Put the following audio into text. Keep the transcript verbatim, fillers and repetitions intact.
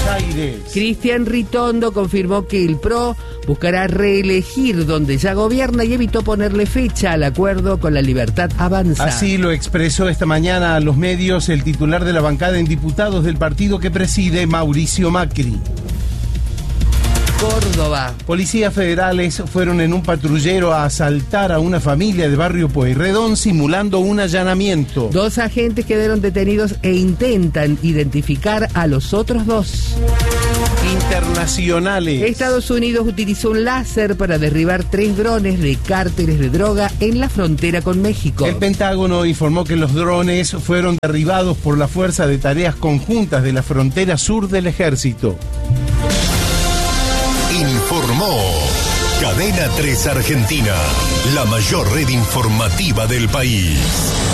Aires. Cristian Ritondo confirmó que el P R O buscará reelegir donde ya gobierna y evitó ponerle fecha al acuerdo con La Libertad Avanza. Así lo expresó esta mañana a los medios el titular de la bancada en diputados del partido que preside, Mauricio Macri. Córdoba. Policías federales fueron en un patrullero a asaltar a una familia de barrio Pueyrredón simulando un allanamiento. Dos agentes quedaron detenidos e intentan identificar a los otros dos. Internacionales. Estados Unidos utilizó un láser para derribar tres drones de cárteles de droga en la frontera con México. El Pentágono informó que los drones fueron derribados por la Fuerza de Tareas Conjuntas de la Frontera Sur del Ejército. Informó Cadena tres Argentina, la mayor red informativa del país.